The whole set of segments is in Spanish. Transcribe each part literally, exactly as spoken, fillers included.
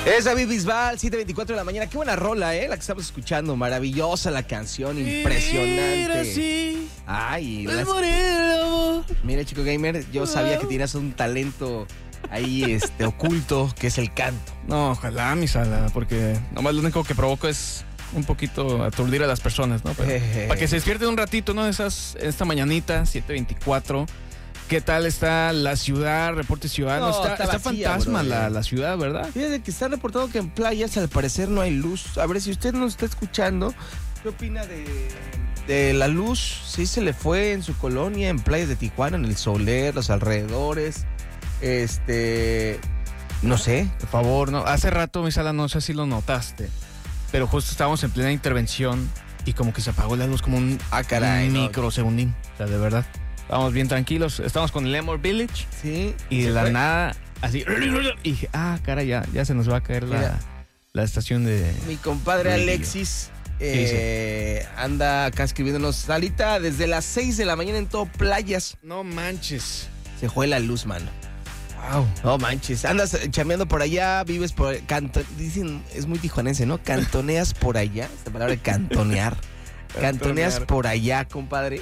Es David Bisbal, siete veinticuatro de la mañana. Qué buena rola, ¿eh? La que estamos escuchando. Maravillosa la canción, impresionante. Ay, las... Mira, chico gamer, yo sabía que tenías un talento ahí este, oculto, que es el canto. No, ojalá, mi Sala, porque nomás lo único que provoco es un poquito aturdir a las personas, ¿no? Pero, para que se despierten un ratito, ¿no? Esas, esta mañanita, siete veinticuatro. ¿Qué tal está la ciudad? Reporte ciudadano. No, está está está vacía, fantasma bro, la, eh. la ciudad, ¿verdad? Fíjate que están reportando que en playas al parecer no hay luz. A ver, si usted nos está escuchando, ¿qué opina de, de la luz? Sí se le fue en su colonia, en playas de Tijuana, en el Soler, los alrededores. Este... No sé. Por favor, no. Hace rato, mi Sala, no sé si lo notaste, pero justo estábamos en plena intervención y como que se apagó la luz como un, ah, caray, un no. microsegundín. O sea, de verdad. Estábamos bien tranquilos. Estábamos con el Lemur Village. Sí. Y de la fue? nada, así. Y dije, ah, cara, ya, ya se nos va a caer la, la estación de. Mi compadre Radio. Alexis eh, sí, sí. anda acá escribiéndonos. Salita, desde las seis de la mañana en todo playas. No manches. Se fue la luz, mano. Wow. No manches. Andas chameando por allá, vives por. Canto, dicen, es muy tijuanense, ¿no? Cantoneas por allá. Esta palabra de cantonear. Cantoneas por allá, compadre.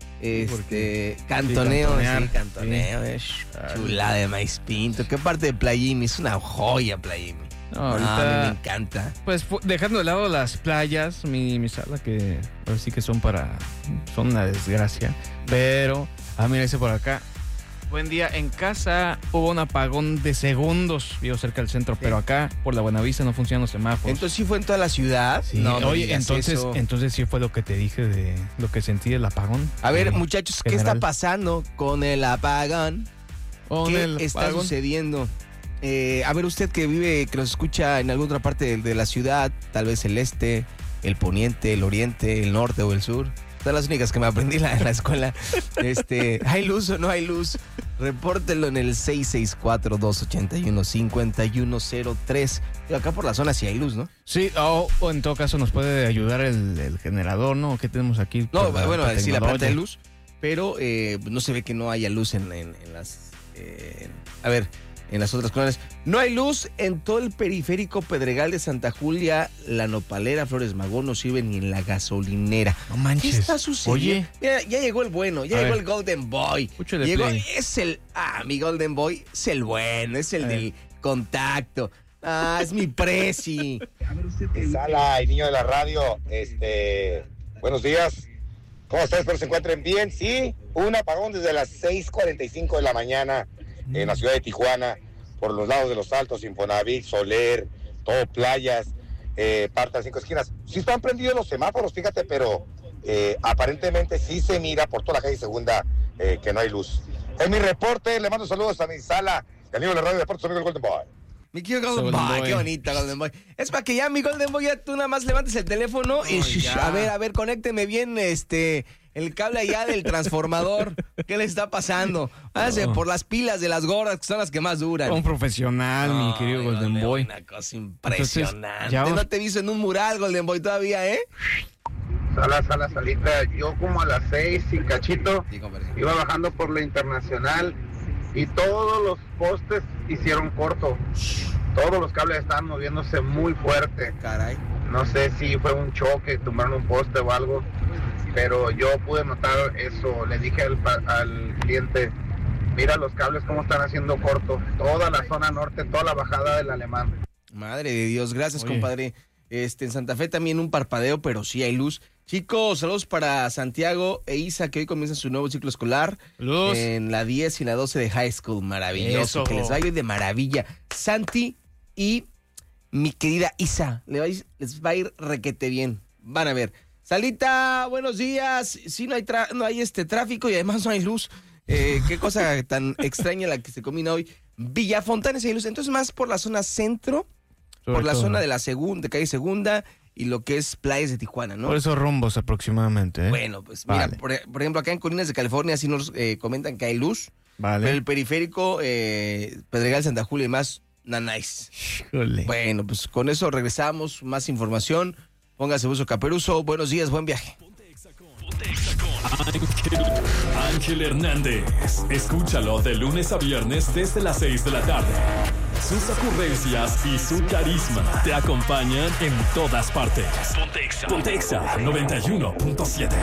Este, cantoneo, sí, cantonear, sí, cantoneo, sí. Es chulada de maíz pinto. ¿Qué parte de Playimi? Es una joya, Playimi. No, ahorita, a mí me encanta. Pues dejando de lado las playas, mi, mi Sala, que ahora sí que son para, son una desgracia. Pero, ah, mira, ese por acá. Buen día, en casa hubo un apagón de segundos, vivo cerca del centro, sí. Pero acá por la Buenavista no funcionan los semáforos. Entonces sí fue en toda la ciudad. Sí. No, oye, entonces, eso. entonces sí fue lo que te dije de lo que sentí del apagón. A ver, muchachos, general. ¿Qué está pasando con el apagón? Con ¿Qué el está apagón? sucediendo? Eh, a ver, usted que vive, que nos escucha en alguna otra parte de, de la ciudad, tal vez el este, el poniente, el oriente, el norte o el sur. Son las únicas que me aprendí la, en la escuela. Este, ¿hay luz o no hay luz? Repórtelo en el seis seis cuatro, dos ocho uno, cinco uno cero tres. Acá por la zona sí hay luz, ¿no? Sí, o, o en todo caso nos puede ayudar el, el generador, ¿no? ¿Qué tenemos aquí? No, la, bueno, sí, la planta de luz, pero eh, no se ve que no haya luz en, en, en las... Eh, a ver... En las otras colonias. No hay luz en todo el periférico Pedregal de Santa Julia, La Nopalera, Flores Magón, no sirve ni en la gasolinera. No manches. ¿Qué está sucediendo? Oye. Mira, ya llegó el bueno, ya A llegó ver. el Golden Boy. Escúchale llegó, play. es el, ah, mi Golden Boy es el bueno, es el del contacto. Ah, es mi presi. Sala y niño de la radio, este, buenos días. ¿Cómo están? Espero se encuentren bien. Sí, un apagón desde las seis cuarenta y cinco de la mañana en la ciudad de Tijuana, por los lados de los Altos, Infonavit, Soler, todo playas, eh, parte de las cinco esquinas. Sí están prendidos los semáforos, fíjate, pero eh, aparentemente sí se mira por toda la calle Segunda eh, que no hay luz. Es mi reporte, le mando saludos a mi Sala, y al niño de la radio de deportes, amigo del Golden Boy. Mi querido Golden, Golden Boy, Boy, qué bonita Golden Boy. Es para que ya mi Golden Boy, ya tú nada más levantes el teléfono oh, y shh, a ver, a ver, conécteme bien este el cable allá del transformador. ¿Qué le está pasando? Hágase oh. por las pilas de las gordas, que son las que más duran. Un profesional, oh, mi querido Golden Boy. Una cosa impresionante. Entonces, no te he visto en un mural, Golden Boy, todavía, ¿eh? Sala, sala, salita. Yo como a las seis y cachito sí, iba bajando por la Internacional y todos los postes hicieron corto. Todos los cables estaban moviéndose muy fuerte. Caray. No sé si fue un choque, tumbaron un poste o algo, pero yo pude notar eso. Le dije al, al cliente, mira los cables cómo están haciendo corto. Toda la zona norte, toda la bajada del Alemán. Madre de Dios, gracias, Oye. compadre. Este, en Santa Fe también un parpadeo, pero sí hay luz. Chicos, saludos para Santiago e Isa, que hoy comienza su nuevo ciclo escolar. Luz. En la diez y la doce de High School. Maravilloso. Eso. Que les vaya de maravilla. Santi y mi querida Isa, les va, a ir, les va a ir requete bien. Van a ver. Salita, buenos días. Sí, no hay, tra- no hay este tráfico y además no hay luz. Eh, qué cosa tan extraña la que se combina hoy. Villafontana sí hay luz. Entonces más por la zona centro, Sobre por la todo. zona de la segunda, de calle Segunda y lo que es playas de Tijuana, ¿no? Por esos rumbos aproximadamente, ¿eh? Bueno, pues mira, vale. por, por ejemplo, acá en Colinas de California sí nos eh, comentan que hay luz. Vale. Pero el periférico, eh, Pedregal, Santa Julia y más, nanáis. Híjole. Bueno, pues con eso regresamos, más información. Póngase buzo caperuso, buenos días, buen viaje. Ángel, Ángel Hernández, escúchalo de lunes a viernes desde las seis de la tarde. Sus ocurrencias y su carisma te acompañan en todas partes. Pontexa. Pontexa noventa y uno punto siete.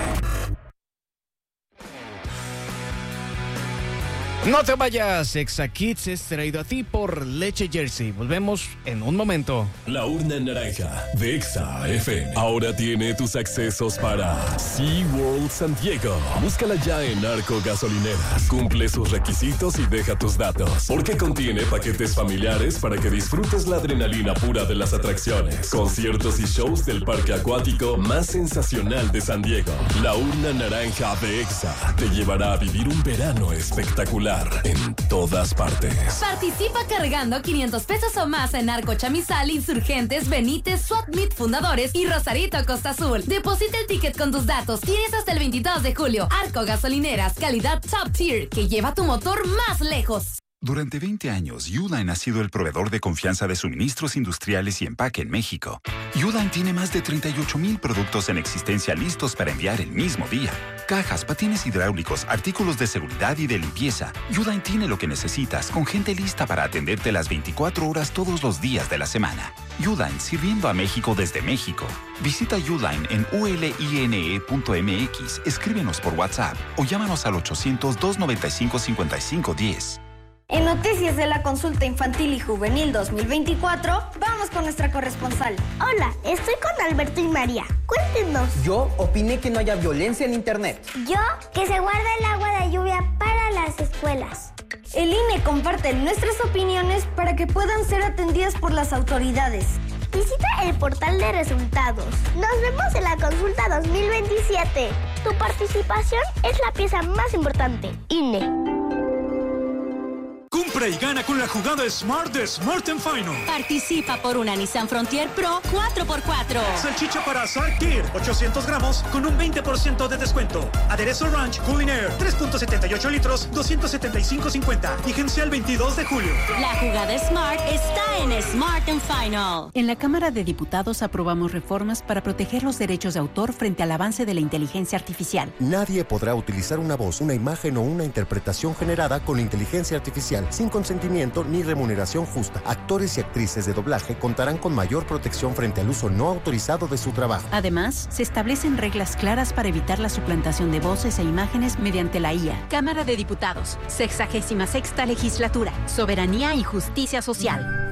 No te vayas, Exa Kids es traído a ti por Leche Jersey. Volvemos en un momento. La urna naranja de Exa F M ahora tiene tus accesos para SeaWorld San Diego. Búscala ya en Arco Gasolineras. Cumple sus requisitos y deja tus datos, porque contiene paquetes familiares para que disfrutes la adrenalina pura de las atracciones, conciertos y shows del parque acuático más sensacional de San Diego. La urna naranja de Exa te llevará a vivir un verano espectacular en todas partes. Participa cargando quinientos pesos o más en Arco Chamizal, Insurgentes, Benítez, Swap Meet Fundadores y Rosarito Costa Azul. Deposita el ticket con tus datos. Tienes hasta el veintidós de julio. Arco Gasolineras, calidad top tier que lleva tu motor más lejos. Durante veinte años, Uline ha sido el proveedor de confianza de suministros industriales y empaque en México. Uline tiene más de treinta y ocho mil productos en existencia listos para enviar el mismo día. Cajas, patines hidráulicos, artículos de seguridad y de limpieza. Uline tiene lo que necesitas, con gente lista para atenderte las veinticuatro horas todos los días de la semana. Uline, sirviendo a México desde México. Visita Uline en u l i n e punto m x, escríbenos por WhatsApp o llámanos al ochocientos, doscientos noventa y cinco, cincuenta y cinco diez. En Noticias de la Consulta Infantil y Juvenil dos mil veinticuatro, vamos con nuestra corresponsal. Hola, estoy con Alberto y María. Cuéntenos. Yo opiné que no haya violencia en Internet. Yo, que se guarde el agua de lluvia para las escuelas. El I N E comparte nuestras opiniones para que puedan ser atendidas por las autoridades. Visita el portal de resultados. Nos vemos en la Consulta dos mil veintisiete. Tu participación es la pieza más importante. I N E. Compra y gana con la jugada Smart de Smart and Final. Participa por una Nissan Frontier Pro cuatro por cuatro. Salchicha para asar Tir, ochocientos gramos con un veinte por ciento de descuento. Aderezo Ranch Cooling Air, tres punto setenta y ocho litros, doscientos setenta y cinco cincuenta. Vigencia el veintidós de julio. La jugada Smart está en Smart and Final. En la Cámara de Diputados aprobamos reformas para proteger los derechos de autor frente al avance de la inteligencia artificial. Nadie podrá utilizar una voz, una imagen o una interpretación generada con inteligencia artificial sin consentimiento ni remuneración justa. Actores y actrices de doblaje contarán con mayor protección frente al uso no autorizado de su trabajo. Además, se establecen reglas claras para evitar la suplantación de voces e imágenes mediante la I A. Cámara de Diputados, sexagésima sexta legislatura, soberanía y justicia social.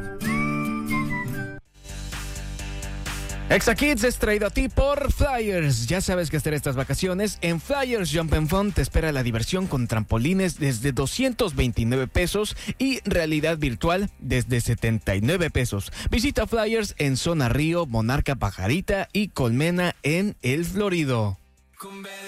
Exa Kids es traído a ti por Flyers. Ya sabes que hacer estas vacaciones en Flyers Jump and Fun te espera la diversión con trampolines desde doscientos veintinueve pesos y realidad virtual desde setenta y nueve pesos. Visita Flyers en Zona Río, Monarca Pajarita y Colmena en El Florido.